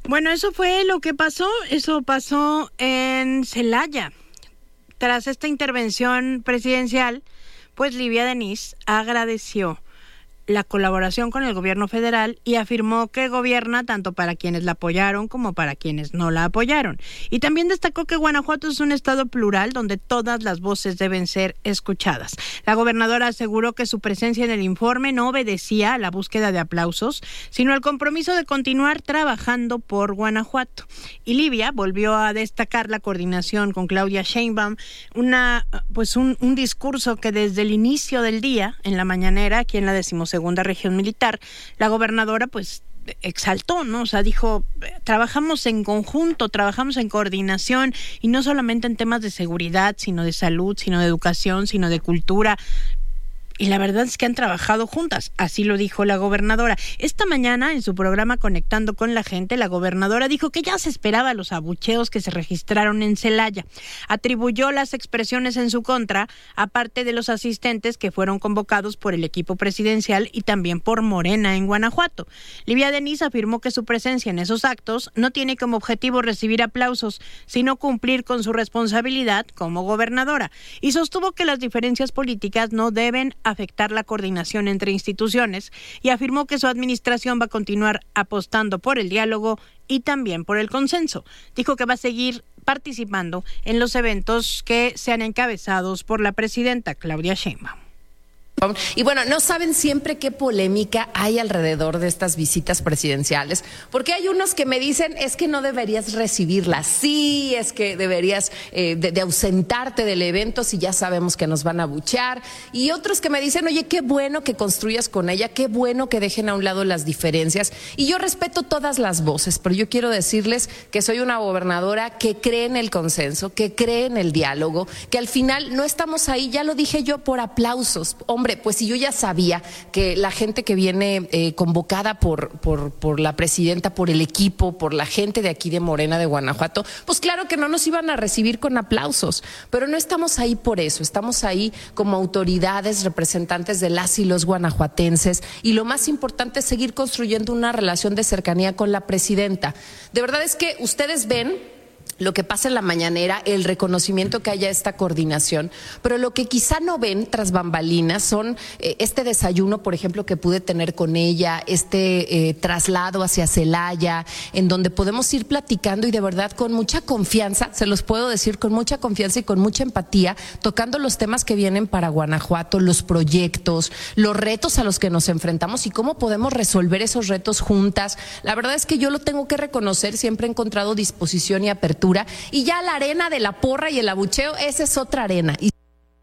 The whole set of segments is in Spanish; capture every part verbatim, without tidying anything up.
Bueno, eso fue lo que pasó, eso pasó en Celaya. Tras esta intervención presidencial, pues Livia Denis agradeció la colaboración con el gobierno federal y afirmó que gobierna tanto para quienes la apoyaron como para quienes no la apoyaron. Y también destacó que Guanajuato es un estado plural donde todas las voces deben ser escuchadas. La gobernadora aseguró que su presencia en el informe no obedecía a la búsqueda de aplausos, sino al compromiso de continuar trabajando por Guanajuato. Y Livia volvió a destacar la coordinación con Claudia Sheinbaum, una, pues un, un discurso que desde el inicio del día, en la mañanera, aquí en la decimosegunda segunda región militar, la gobernadora pues exaltó, ¿no? O sea, dijo, trabajamos en conjunto, trabajamos en coordinación y no solamente en temas de seguridad, sino de salud, sino de educación, sino de cultura. Y la verdad es que han trabajado juntas, así lo dijo la gobernadora. Esta mañana, en su programa Conectando con la Gente, la gobernadora dijo que ya se esperaba los abucheos que se registraron en Celaya. Atribuyó las expresiones en su contra, aparte de los asistentes que fueron convocados por el equipo presidencial y también por Morena en Guanajuato. Livia Denis afirmó que su presencia en esos actos no tiene como objetivo recibir aplausos, sino cumplir con su responsabilidad como gobernadora. Y sostuvo que las diferencias políticas no deben afectar la coordinación entre instituciones y afirmó que su administración va a continuar apostando por el diálogo y también por el consenso. Dijo que va a seguir participando en los eventos que sean encabezados por la presidenta Claudia Sheinbaum. Y bueno, no saben siempre qué polémica hay alrededor de estas visitas presidenciales, porque hay unos que me dicen, es que no deberías recibirlas, sí, es que deberías eh, de, de ausentarte del evento si ya sabemos que nos van a abuchear, y otros que me dicen, oye, qué bueno que construyas con ella, qué bueno que dejen a un lado las diferencias, y yo respeto todas las voces, pero yo quiero decirles que soy una gobernadora que cree en el consenso, que cree en el diálogo, que al final no estamos ahí, ya lo dije yo, por aplausos. Hombre, pues si yo ya sabía que la gente que viene eh, convocada por, por, por la presidenta, por el equipo, por la gente de aquí de Morena de Guanajuato, pues claro que no nos iban a recibir con aplausos, pero no estamos ahí por eso, estamos ahí como autoridades, representantes de las y los guanajuatenses, y lo más importante es seguir construyendo una relación de cercanía con la presidenta. De verdad es que ustedes ven lo que pasa en la mañanera, el reconocimiento que haya esta coordinación, pero lo que quizá no ven tras bambalinas son eh, este desayuno, por ejemplo, que pude tener con ella, este eh, traslado hacia Celaya, en donde podemos ir platicando y de verdad con mucha confianza, se los puedo decir, con mucha confianza y con mucha empatía, tocando los temas que vienen para Guanajuato, los proyectos, los retos a los que nos enfrentamos y cómo podemos resolver esos retos juntas. La verdad es que yo lo tengo que reconocer, siempre he encontrado disposición y apertura. Y ya la arena de la porra y el abucheo, esa es otra arena. Y...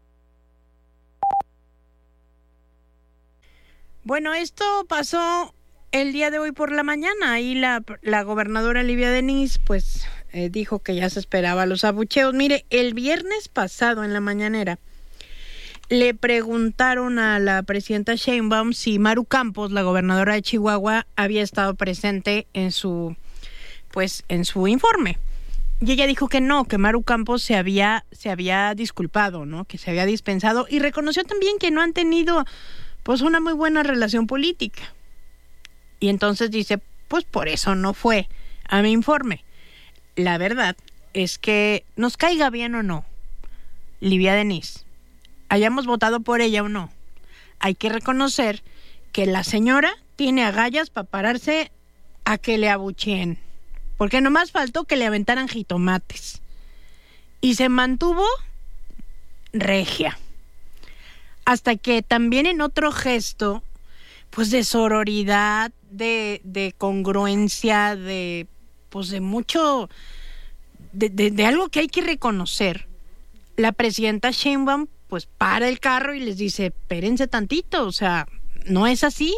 Bueno, esto pasó el día de hoy por la mañana y la, la gobernadora Livia Denis pues eh, dijo que ya se esperaba los abucheos. Mire, el viernes pasado en la mañanera le preguntaron a la presidenta Sheinbaum si Maru Campos, la gobernadora de Chihuahua, había estado presente en su, pues, en su informe. Y ella dijo que no, que Maru Campos se había, se había disculpado, ¿no? Que se había dispensado y reconoció también que no han tenido pues una muy buena relación política. Y entonces dice, pues por eso no fue a mi informe. La verdad es que nos caiga bien o no, Livia Denis, hayamos votado por ella o no, hay que reconocer que la señora tiene agallas para pararse a que le abucheen. Porque nomás faltó que le aventaran jitomates. Y se mantuvo regia. Hasta que también en otro gesto, pues de sororidad, de, de congruencia, de pues de mucho, de, de, de algo que hay que reconocer, la presidenta Sheinbaum pues para el carro y les dice, espérense tantito, o sea, no es así.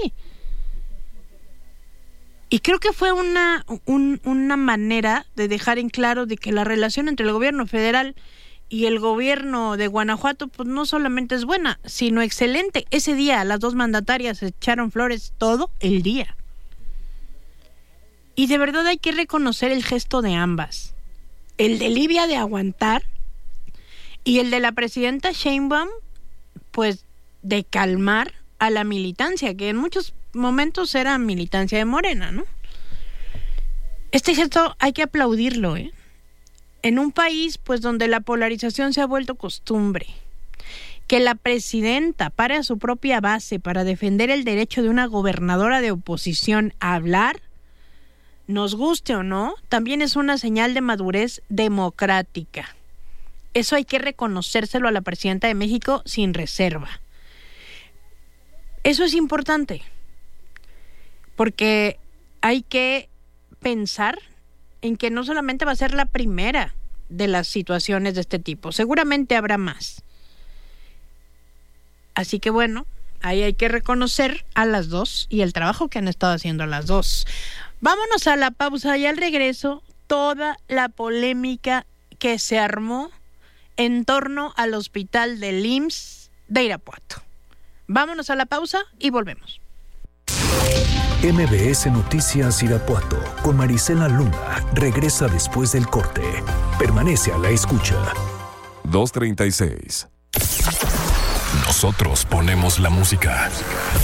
Y creo que fue una, un, una manera de dejar en claro de que la relación entre el gobierno federal y el gobierno de Guanajuato pues no solamente es buena, sino excelente. Ese día las dos mandatarias se echaron flores todo el día. Y de verdad hay que reconocer el gesto de ambas. El de Livia de aguantar y el de la presidenta Sheinbaum pues de calmar a la militancia, que en muchos momentos era militancia de Morena, ¿no? Este gesto hay que aplaudirlo, ¿eh? En un país pues donde la polarización se ha vuelto costumbre, que la presidenta pare a su propia base para defender el derecho de una gobernadora de oposición a hablar, nos guste o no, también es una señal de madurez democrática. Eso hay que reconocérselo a la presidenta de México sin reserva. Eso es importante, porque hay que pensar en que no solamente va a ser la primera de las situaciones de este tipo, seguramente habrá más. Así que bueno, ahí hay que reconocer a las dos y el trabajo que han estado haciendo las dos. Vámonos a la pausa y al regreso, toda la polémica que se armó en torno al hospital del I M S S de Irapuato. Vámonos a la pausa y volvemos. M B S Noticias Irapuato con Marisela Luna regresa después del corte. Permanece a la escucha. dos treinta y seis. Nosotros ponemos la música.